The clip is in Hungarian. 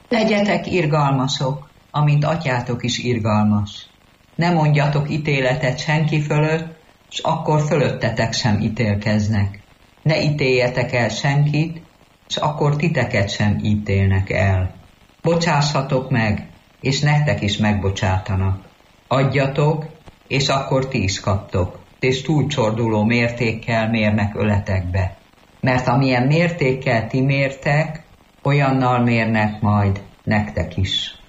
Legyetek irgalmasok, amint atyátok is irgalmas. Ne mondjatok ítéletet senki fölött, s akkor fölöttetek sem ítélkeznek. Ne ítéljetek el senkit, s akkor titeket sem ítélnek el. Bocsássatok meg, és nektek is megbocsátanak. Adjatok, és akkor ti is kaptok, és túlcsorduló mértékkel mérnek öletekbe. Mert amilyen mértékkel ti mértek, olyannal mérnek majd nektek is.